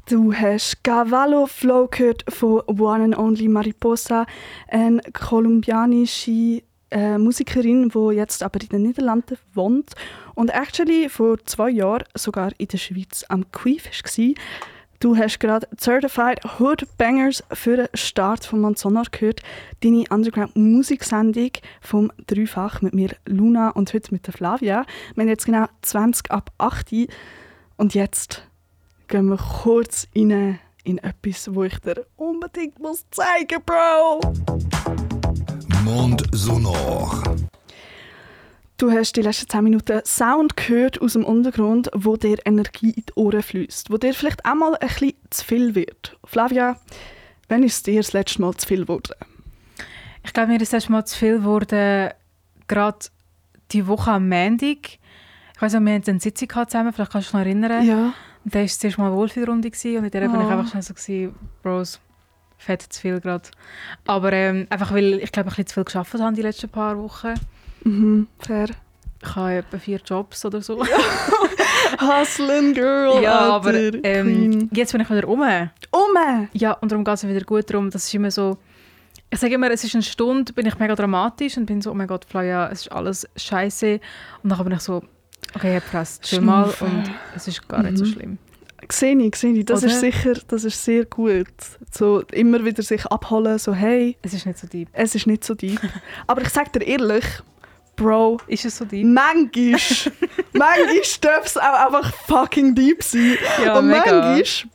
Du hast Cavallo Flow gehört von One and Only Mariposa, eine kolumbianische Musikerin, die jetzt aber in den Niederlanden wohnt und actually vor 2 Jahren sogar in der Schweiz am Queef war. Du hast gerade Certified Hood Bangers für den Start von Mansonar gehört, deine Underground-Musiksendung vom Dreifach mit mir Luna und heute mit der Flavia. Wir haben jetzt genau 20 ab 8 und jetzt gehen wir kurz rein in etwas, wo ich dir unbedingt zeigen muss, Bro! Monde sonore. Du hast die letzten 10 Minuten Sound gehört aus dem Untergrund, wo dir Energie in die Ohren fließt, wo dir vielleicht auch mal ein bisschen zu viel wird. Flavia, wann ist es dir das letzte Mal zu viel geworden? Ich glaube, mir ist das letzte Mal zu viel geworden, gerade die Woche am Montag. Ich weiss noch, wir hatten eine Sitzung zusammen, vielleicht kannst du dich noch erinnern. Ja. Und da war es zuerst mal eine Wohlfühlrunde und in der war ich einfach schnell so, Bros, fett zu viel gerade. Aber einfach, weil ich glaube, ich ein bisschen zu viel gearbeitet habe die letzten paar Wochen. Mhm, fair. Ich habe etwa 4 Jobs oder so. Hustling Girl, ja, Alter, aber Queen. jetzt bin ich wieder rum. Ja, und darum geht es wieder gut darum. Das ist immer so, ich sage immer, es ist eine Stunde, bin ich mega dramatisch und bin so, oh mein Gott, Flaya, es ist alles scheiße. Und dann bin ich so, okay, Press, chill mal und es ist gar nicht so schlimm. Sehe ich. Das ist sicher, das ist sehr gut. So immer wieder sich abholen, so hey. Es ist nicht so deep. Es ist nicht so deep. Aber ich sage dir ehrlich, Bro, ist es so deep? Manchmal darf es auch einfach fucking deep sein. Ja, und mega. manchmal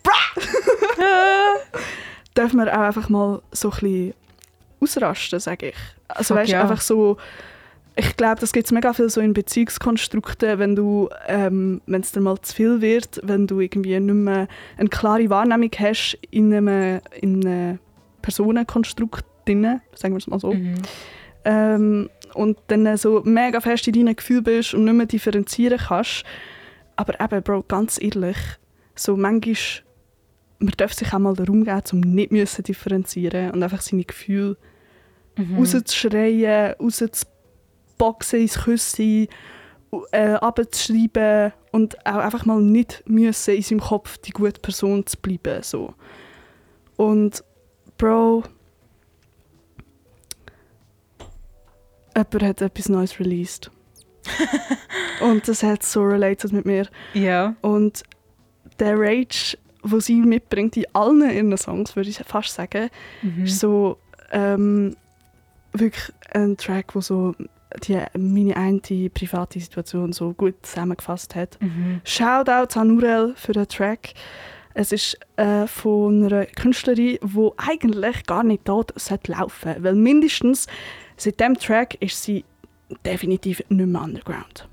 darf man auch einfach mal so ein bisschen ausrasten, sage ich. Also weißt, ja. einfach so, ich glaube, das gibt es mega viel so in Beziehungskonstrukten, wenn du, wenn es dir mal zu viel wird, wenn du irgendwie nicht mehr eine klare Wahrnehmung hast in einem Personenkonstrukt drin, sagen wir es mal so. Und dann so mega fest in deinen Gefühlen bist und nicht mehr differenzieren kannst. Aber eben, Bro, ganz ehrlich, so manchmal, man darf sich auch mal den Raum geben, um nicht zu differenzieren und einfach seine Gefühle rauszuschreien, rauszuboxen, ins Küssen, runterzuschreiben und auch einfach mal nicht müssen in seinem Kopf die gute Person zu bleiben. So. Und Bro, jemand hat etwas Neues released. Und das hat so related mit mir. Ja. Und der Rage, den sie mitbringt in allen ihren Songs, würde ich fast sagen, ist so wirklich ein Track, der so meine eine private Situation so gut zusammengefasst hat. Shoutout an Nurel für den Track. Es ist von einer Künstlerin, die eigentlich gar nicht dort laufen sollte. Weil mindestens seit diesem Track ist sie definitiv nicht mehr underground.